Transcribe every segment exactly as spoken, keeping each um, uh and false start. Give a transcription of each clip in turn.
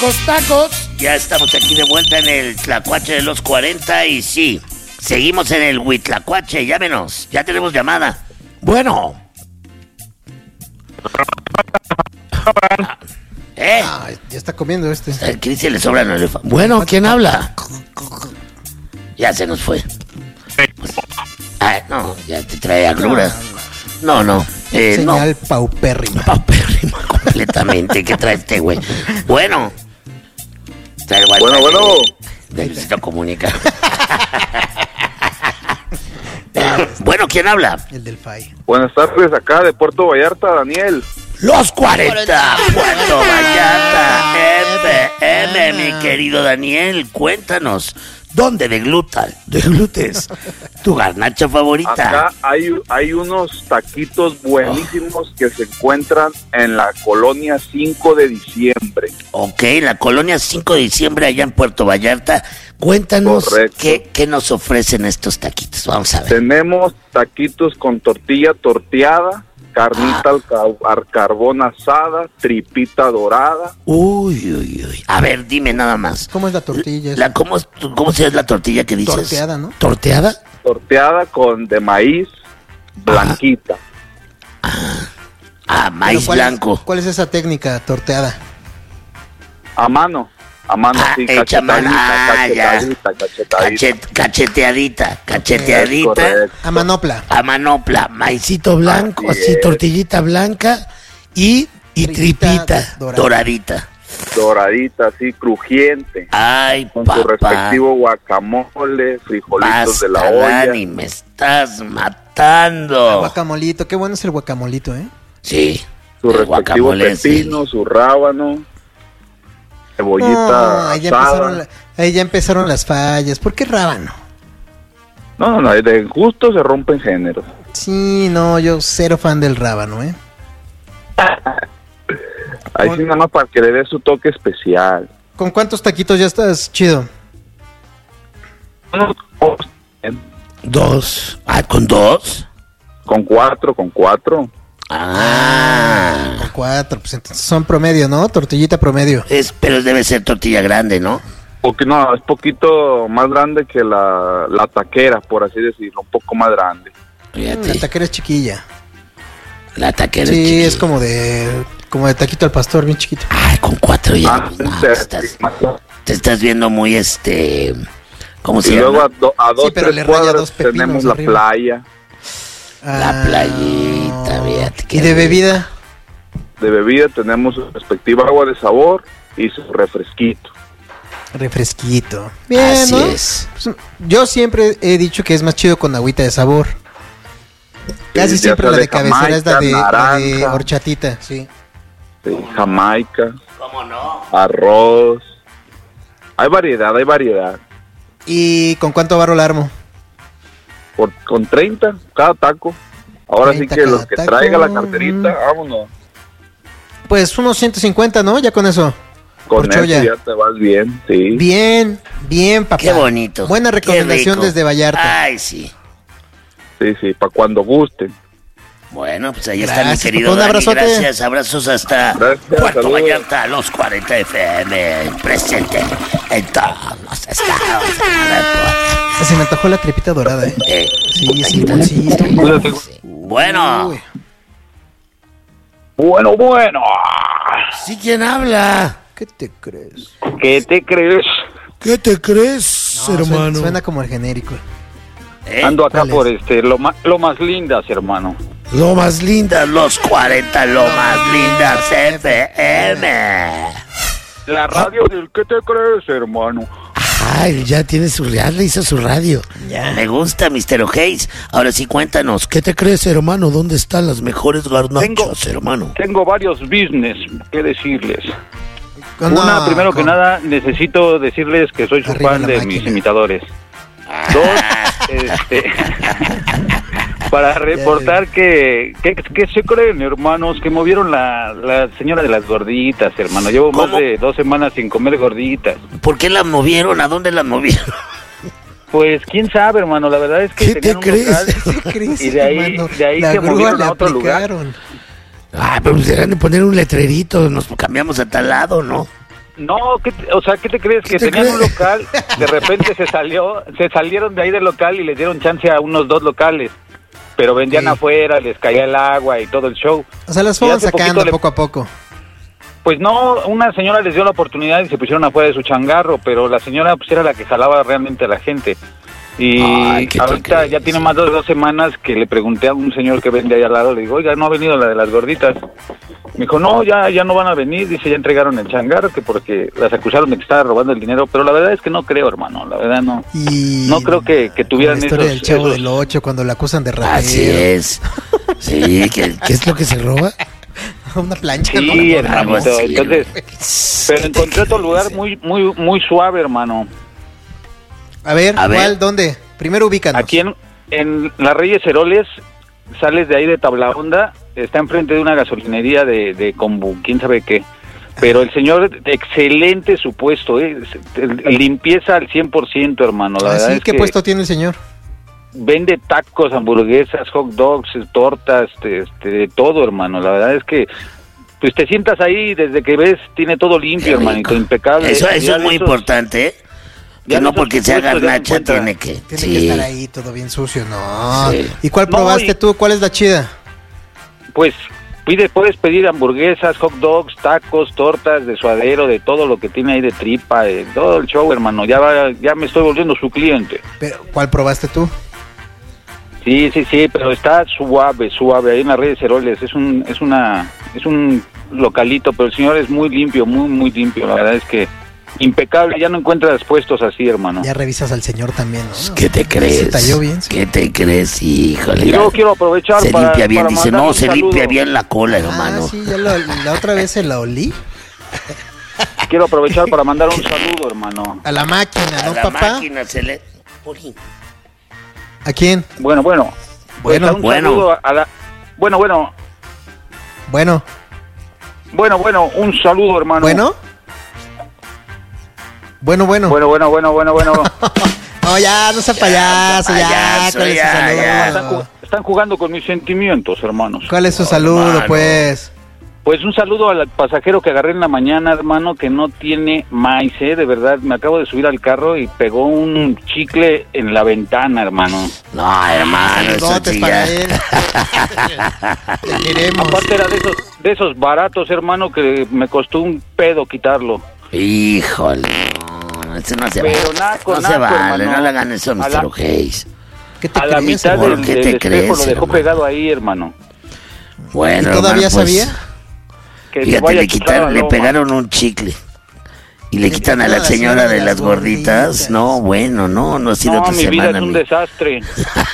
Tacos, ya estamos aquí de vuelta en el Tlacuache de los cuarenta y sí, seguimos en el Huitlacuache, llámenos, ya tenemos llamada. Bueno. Ah, ¿Eh? Ah, ya está comiendo este. ¿A Cristian le sobran el elefante? Bueno, ¿quién habla? Ya se nos fue. Ay, no, ya te trae agruras. No, no. Eh, Señal no. paupérrima. Paupérrima completamente. ¿Qué trae este güey? Bueno. Trae el Bueno, bueno. De Luisito Comunica. Bueno, ¿quién habla? El del F A I. Buenas tardes, acá de Puerto Vallarta, Daniel. Los cuarenta, Puerto Vallarta, F M, mi querido Daniel, cuéntanos, ¿dónde deglutas, deglutes tu garnacha favorita? Acá hay, hay unos taquitos buenísimos que se encuentran en la colonia cinco de diciembre. Ok, la colonia cinco de diciembre allá en Puerto Vallarta, cuéntanos qué, qué nos ofrecen estos taquitos, vamos a ver. Tenemos taquitos con tortilla torteada, carnita al, ca- al carbón asada, tripita dorada. Uy, uy, uy. A ver, dime nada más. ¿Cómo es la tortilla? La, ¿cómo, es- ¿Cómo se es la tortilla que dices? Torteada, ¿no? ¿Torteada? Torteada con de maíz blanquita. Ah, maíz ¿cuál blanco. Es, ¿Cuál es esa técnica torteada? A mano, a mano, Ah, sí, hecha a mano. Ah, ya. cachetadita, cachetadita. Cachet- cacheteadita, Es cacheteadita. correcto. A manopla. A manopla, maicito blanco, Así así, es. tortillita blanca y, y Tripita tripita dorada. doradita. Doradita, así, crujiente. Ay, Con su papá, respectivo guacamole, frijolitos de la basta, olla. Dani, me estás matando. Guacamolito. Qué bueno es el guacamolito, ¿eh? Sí, Su el respectivo guacamole, pepino, su rábano, cebollita No, ahí ya, asada. empezaron, la- ahí ya empezaron las fallas. ¿Por qué rábano? No, no, no, de gusto se rompen géneros. Sí, no, yo cero fan del rábano, ¿eh? Ahí sí nada más para que le dé su toque especial. ¿Con cuántos taquitos ya estás chido? dos. Ah, ¿con dos? Con cuatro, con cuatro. Ah, Con cuatro, pues entonces son promedio, ¿no? Tortillita promedio. es, pero debe ser tortilla grande, ¿no? Porque no, es poquito más grande que la, la taquera, por así decirlo, un poco más grande. Fíjate, La taquera es chiquilla. la taquera Sí, chiquilla. es como de como de taquito al pastor, bien chiquito. Ay, con cuatro ya. Ah, pues, no, sí, te, estás, te estás viendo muy este. ¿Cómo se Y luego a, llama? do- a dos, Sí, pero tres le raya cuadras dos pepinos tenemos la arriba. playa. La playita, fíjate. qué ¿Y de rico. bebida? De bebida tenemos su respectiva agua de sabor y su refresquito. Refresquito. Bien, Así ¿no? es. Pues, yo siempre he dicho que es más chido con agüita de sabor. Casi ya siempre sea la de de cabecera es la de, Jamaica, la de naranja. horchatita, sí. Sí, Jamaica, ¿Cómo no? arroz. Hay variedad, hay variedad. ¿Y con cuánto barro la armo? Por, con treinta cada taco. Ahora sí treinta que cada los que taco. traiga la carterita, vámonos. Pues unos ciento cincuenta, ¿no? Ya con eso. Con Por eso cholla. ya te vas bien, sí. Bien, bien, papá. Qué bonito. Buena qué recomendación rico. desde Vallarta. Ay, sí. Sí, sí, para cuando gusten. Bueno, pues ahí está mi Gracias, querido papá, un Dani. abrazote. Gracias, abrazos hasta Gracias, Puerto saludos. Vallarta, los cuarenta F M, presente en todos los estados. Se me antojó la tripita dorada, ¿eh? Eh, Sí, sí, bolsito. Bueno, Uy. Bueno, bueno. ¿sí quién habla? ¿Qué te crees? ¿Qué te crees? ¿Qué te crees, No, suena, suena como el genérico. ¿Eh? Ando acá ¿Cuál por es? este, lo, ma- lo más lindas, hermano. Lo más lindas, los cuarenta, lo más lindas F M. La radio del ¿qué te crees, hermano? Ay, ya tiene su real, le hizo su radio. Ya. Me gusta, mister O'Hays. Ahora sí, cuéntanos, ¿qué te crees, hermano? ¿Dónde están las mejores garnachas, Tengo- hermano? Tengo varios business que decirles. No, Una, primero que con- nada, necesito decirles que soy su Arriba fan la de máquina. mis imitadores. Dos, este, para reportar que, que, que se creen, hermanos, que movieron la, la señora de las gorditas, hermano. Llevo ¿Cómo? más de dos semanas sin comer gorditas. ¿Por qué la movieron? ¿A dónde la movieron? Pues quién sabe, hermano, la verdad es que ¿Qué te tenían un crees? local ¿Qué crees, y de ahí, hermano? de ahí La se grúa movieron le a otro lugar. aplicaron. Ah, pero deberían de poner un letrerito, nos cambiamos a tal lado, ¿no? No, ¿qué te- o sea, ¿qué te crees? Que te tenían crees? un local, de repente se salió, se salieron de ahí del local y les dieron chance a unos dos locales, pero vendían Sí. afuera, les caía el agua y todo el show. O sea, las Y fueron hace sacando poquito le- poco a poco. Pues no, una señora les dio la oportunidad y se pusieron afuera de su changarro, pero la señora pues era la que jalaba realmente a la gente. Y Ay, ¿qué te ahorita crees? ya tiene más de dos semanas que le pregunté a un señor que vende ahí al lado, le digo, oiga, ¿no ha venido la de las gorditas? Me dijo, no, ya ya no van a venir, dice, ya entregaron el changarro, que porque las acusaron de que estaban robando el dinero, pero la verdad es que no creo, hermano, la verdad no. Y No creo que, que tuvieran la historia esos... del Chavo esos- del Ocho cuando la acusan de rapero. Así es. Sí, ¿qué, qué es lo que se roba? Una plancha, Sí, ¿no? hermano, Vamos, sí, entonces... Pero encontré otro lugar muy muy muy suave, hermano. A ver, A ver. ¿cuál? ¿Dónde? Primero ubícanos. Aquí en, en las Reyes Heroles, sales de ahí de Tablaonda, está enfrente de una gasolinería de, de combu, quién sabe qué. Pero el señor, excelente su puesto, ¿eh? Limpieza al cien por ciento, hermano. La Ah, verdad sí, es ¿qué que puesto tiene el señor? vende tacos, hamburguesas, hot dogs, tortas, este, de todo, hermano. La verdad es que pues te sientas ahí desde que ves, tiene todo limpio, Qué hermanito, rico. impecable. Eso, Ya eso es de muy esos- importante, ¿eh? ya Que de no esos porque se haga puestos ya se garnacha encuentra. tiene que... Tiene sí. que estar ahí todo bien sucio, no. Sí. ¿Y cuál No, probaste y- tú? ¿Cuál es la chida? Pues pide, puedes pedir hamburguesas, hot dogs, tacos, tortas de suadero, de todo lo que tiene ahí de tripa, de todo el show, hermano. Ya va, ya me estoy volviendo su cliente. Pero, ¿cuál probaste tú? Sí, sí, sí, pero está suave, suave. Ahí en las Reyes Heroles es un, es una, es un localito, pero el señor es muy limpio, muy, muy limpio. La verdad es que impecable. Ya no encuentras puestos así, hermano. Ya revisas al señor también, ¿no? ¿Qué te crees? Se talló bien, sí. ¿Qué te crees? Híjole. Y luego quiero aprovechar se para, limpia bien, para dice, mandar no, un se saludo. limpia bien la cola, Ah, hermano. sí, ya lo- la otra vez se la olí. Quiero aprovechar para mandar un saludo, hermano. A la máquina, A ¿no, la papá? máquina se le... Uy. ¿A quién? Bueno, bueno. Bueno, un bueno. saludo a la... Bueno, bueno. Bueno, Bueno, bueno, un saludo, hermano. ¿bueno? Bueno, bueno. Bueno, bueno, bueno, bueno, bueno. No, ya, no sea payaso, ya. payaso, ¿Cuál es su ya, saludo? ya. Están, ju- están jugando con mis sentimientos, hermanos. ¿Cuál es su No, saludo, hermano. pues? Pues un saludo al pasajero que agarré en la mañana, hermano, que no tiene maíz, ¿eh? De verdad, me acabo de subir al carro y pegó un chicle en la ventana, hermano. No, hermano, eso Saludotes sí para ya... él. Te queremos. Aparte era de esos, de esos baratos, hermano, que me costó un pedo quitarlo. Híjole, no, eso no se Pero vale. naco, no naco, se vale, hermano. no le hagan eso a A la- mister O'Hays. ¿Qué te A la crees, mitad hermano? del, ¿Por qué del te espejo crees, lo dejó hermano? pegado ahí, hermano. Bueno, ¿Y todavía hermano, pues, sabía? Que se fíjate, vaya le a quitar quitaron, la le loma. pegaron un chicle. Y le Le quitan a quitaron la señora de las gorditas. gorditas. No, bueno, no, no ha sido No, tu mi vida semana. es un mi- desastre.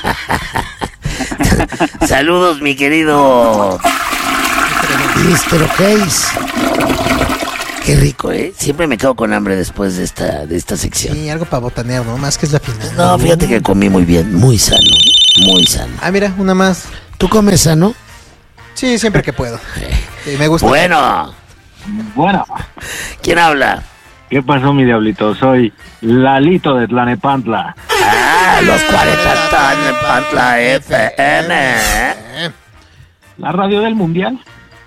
Saludos, mi querido mister O'Hays. Qué rico, ¿eh? Siempre me quedo con hambre después de esta, de esta sección. Sí, algo para botanear, ¿no? Más que es la final. No, fíjate que comí muy bien, muy sano, muy sano. Ah, mira, una más. ¿Tú comes sano? Sí, siempre que puedo. Sí, me gusta. Bueno, Bueno, ¿quién habla? ¿qué pasó, mi diablito? Soy Lalito de Tlanepantla. Ah, los cuarenta están en Pantla F M. La radio del mundial.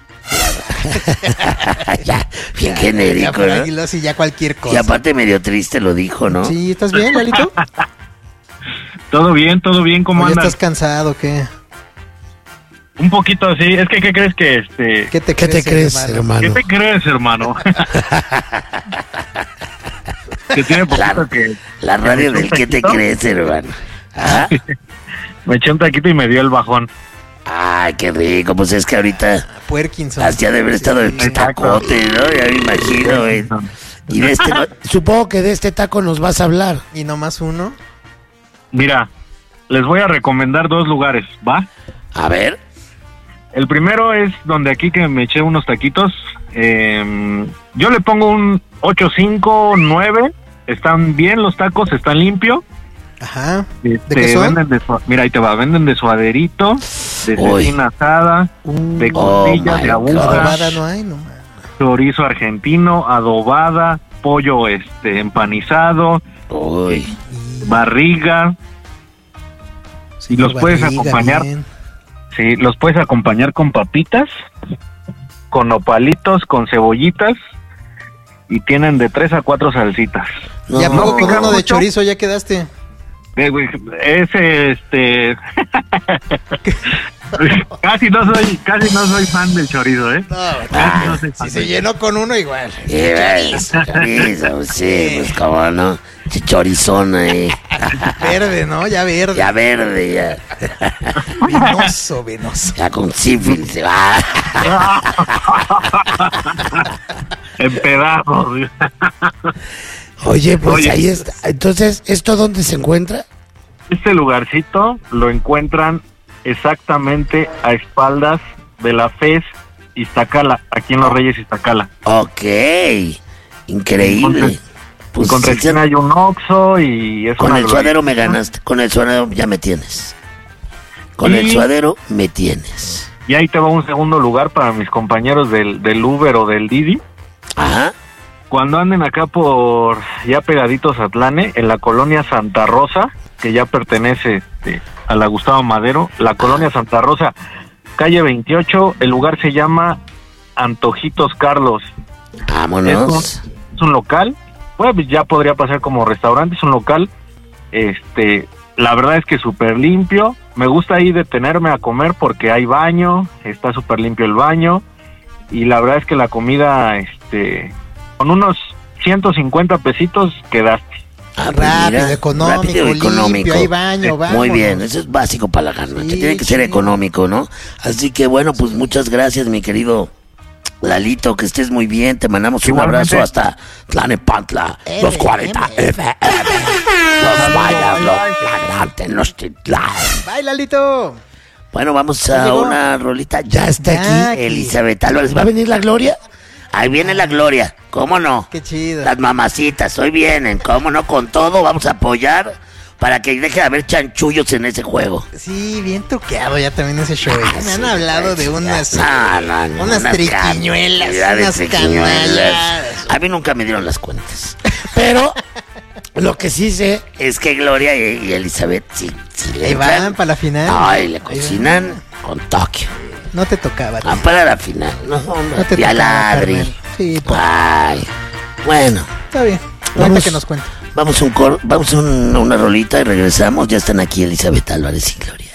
Ya, bien Ya, genérico, por ¿no? Águila, sí, ya cualquier Y cosa. aparte medio triste lo dijo, ¿no? Sí, ¿estás bien, Lalito? Todo bien, todo bien, ¿cómo ¿O ya andas? estás cansado o qué? Un poquito así. Es que, ¿qué crees que este? ¿Qué te ¿Qué te crees, crees, hermano? ¿Qué hermano? te crees, hermano? que tiene poquito La, que la radio del ¿qué te crees, hermano? ¿Ah? me eché un taquito y me dio el bajón. Ay, qué rico, pues es que ahorita Puerkinson. hasta de haber estado en Sí. tacote, ¿no? Ya me imagino, güey. Y de este, no- supongo que de este taco nos vas a hablar. Y nomás uno. Mira, les voy a recomendar dos lugares, ¿va? A ver. El primero es donde aquí que me eché unos taquitos. eh, yo le pongo un ocho cinco nueve. Están bien los tacos, están limpios. Ajá. Este, qué son? Venden de, sua- mira, ahí te va, venden de suaderito, de Uy. cecina asada, de Oh, costillas, my de God. aguja, Adobada no hay, no. chorizo argentino, adobada, pollo este empanizado, Uy. barriga. Sí, Y los puedes barriga, acompañar. bien. Sí, los puedes acompañar con papitas, con nopalitos, con cebollitas y tienen de tres a cuatro salsitas. ¿Y a No, poco con pica uno de mucho. chorizo ya quedaste? Eh, güey, Ese, este... casi no soy casi no soy fan del chorizo, ¿eh? Casi no soy fan Si se del- llenó con uno, igual. Eh, chorizo, sí, pues cómo no. Chorizón ahí. Verde, ¿no? Ya verde. Ya verde, ya. Venoso, venoso. Ya con sífilis se va. En pedazos. Oye, pues Oye. ahí está. Entonces, ¿esto dónde se encuentra? Este lugarcito lo encuentran exactamente a espaldas de la F E S Iztacala, aquí en Los Reyes Iztacala. Ok. Increíble. Entonces, Pues con sí, recién hay un Oxxo y es con una el suadero me glorieta. ganaste. Con el suadero ya me tienes. Con el Y- suadero me tienes. Y ahí te va un segundo lugar para mis compañeros del, del Uber o del Didi. Ajá. Cuando anden acá por ya pegaditos a Atlane, en la colonia Santa Rosa, que ya pertenece este, a la Gustavo Madero, la colonia Santa Rosa, calle veintiocho, el lugar se llama Antojitos Carlos. Vámonos. Es un local, bueno, pues ya podría pasar como restaurante, es un local, este, la verdad es que súper limpio, me gusta ahí detenerme a comer porque hay baño, está súper limpio el baño, y la verdad es que la comida, este, con unos ciento cincuenta pesitos quedaste. Ah, pues Rápido, mira, económico, rápido, económico. limpio, hay baño, vámonos. Muy bien, eso es básico para la garnacha, Sí, tiene que ser chido. económico, ¿no? Así que bueno, pues muchas gracias, mi querido Lalito, que estés muy bien, te mandamos un Igualmente. abrazo hasta Tlanepantla, M, los cuarenta M. F M, los mayas, los flagrantes, los titlares. Bye, Lalito. Bueno, vamos Ya a llegó. una rolita, ya está Ya aquí aquí. Elizabeth Álvarez, ¿va a venir la Gloria? Ahí viene la Gloria, ¿cómo no? Qué chido. Las mamacitas, hoy vienen, ¿cómo no? Con todo, vamos a apoyar para que deje de haber chanchullos en ese juego. Sí, bien truqueado ya también ese show. Ya me han hablado de unas, No, no, no, unas triquiñuelas, cantidad de unas triquiñuelas. canallas. A mí nunca me dieron las cuentas. Pero lo que sí sé es que Gloria y, y Elizabeth sí, sí le Ahí entran. van para la final. Ay, le Ahí cocinan con Tokio. No te tocaba. Van para la final. No, no, No te y a tocaba, ladri. carnal. Sí, pues, Ay, bueno. está bien. Vamos. Ahorita que nos cuente. Vamos a un cor, vamos a un- una rolita y regresamos. Ya están aquí Elizabeth Álvarez y Gloria.